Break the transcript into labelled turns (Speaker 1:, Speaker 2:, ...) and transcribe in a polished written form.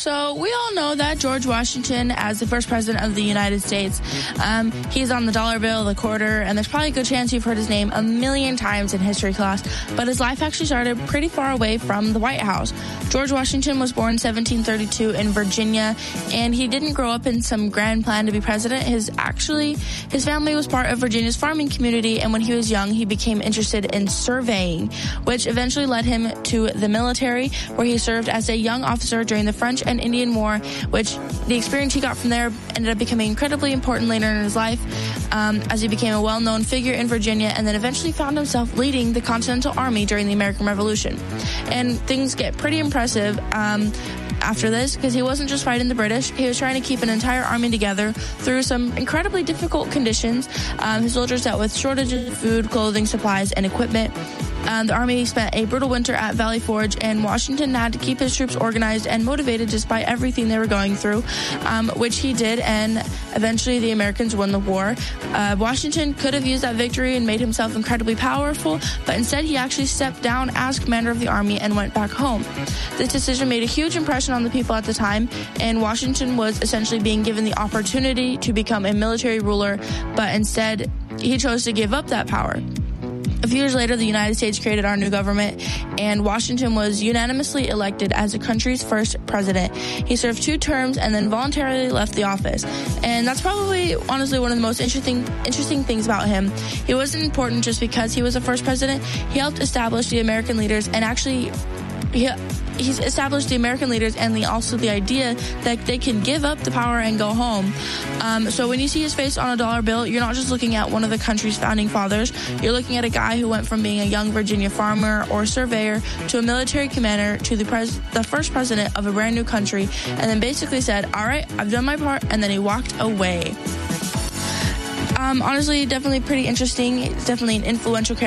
Speaker 1: So we all know that George Washington, as the first president of the United States, he's on the dollar bill, the quarter, and there's probably a good chance you've heard his name a million times in history class, but his life actually started pretty far away from the White House. George Washington was born in 1732 in Virginia, and he didn't grow up in some grand plan to be president. His family was part of Virginia's farming community, and when he was young, he became interested in surveying, which eventually led him to the military, where he served as a young officer during the French and Indian War, which the experience he got from there ended up becoming incredibly important later in his life, as he became a well-known figure in Virginia and then eventually found himself leading the Continental Army during the American Revolution. And things get pretty impressive after this, because he wasn't just fighting the British, he was trying to keep an entire army together through some incredibly difficult conditions. His soldiers dealt with shortages of food, clothing, supplies, and equipment. The army spent a brutal winter at Valley Forge, and Washington had to keep his troops organized and motivated despite everything they were going through, which he did, and eventually the Americans won the war. Washington could have used that victory and made himself incredibly powerful, but instead he actually stepped down as commander of the army and went back home. This decision made a huge impression on the people at the time, and Washington was essentially being given the opportunity to become a military ruler, but instead he chose to give up that power. A few years later, the United States created our new government, and Washington was unanimously elected as the country's first president. He served 2 terms and then voluntarily left the office. And that's probably, honestly, one of the most interesting things about him. He wasn't important just because he was the first president. He helped establish the American leaders, and actually he's established the American leaders and also the idea that they can give up the power and go home. So when you see his face on a dollar bill, you're not just looking at one of the country's founding fathers. You're looking at a guy who went from being a young Virginia farmer or surveyor to a military commander to the first president of a brand new country, and then basically said, all right, I've done my part, and then he walked away. Honestly, definitely pretty interesting. It's definitely an influential character.